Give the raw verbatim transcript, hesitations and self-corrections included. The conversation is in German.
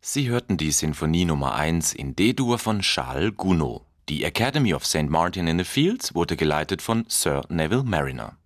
Sie hörten die Sinfonie Nummer eins in D-Dur von Charles Gounod. Die Academy of Saint Martin in the Fields wurde geleitet von Sir Neville Marriner.